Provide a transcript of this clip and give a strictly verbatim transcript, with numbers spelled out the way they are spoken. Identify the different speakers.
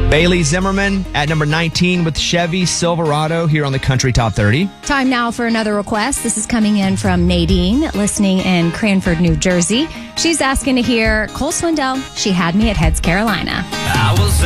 Speaker 1: Bailey Zimmerman at number nineteen with Chevy Silverado here on the Country Top thirty.
Speaker 2: Time now for another request. This is coming in from Nadine, listening in Cranford, New Jersey. She's asking to hear Cole Swindell, She Had Me at Heads, Carolina.
Speaker 3: I was